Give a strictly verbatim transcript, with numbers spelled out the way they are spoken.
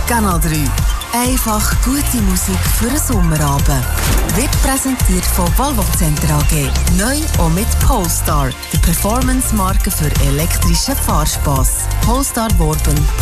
Kanal drei. Einfach gute Musik für einen Sommerabend. Wird präsentiert von Volvo Center A G. Neu auch mit Polestar, der Performance-Marke für elektrischen Fahrspass. Polestar Worben.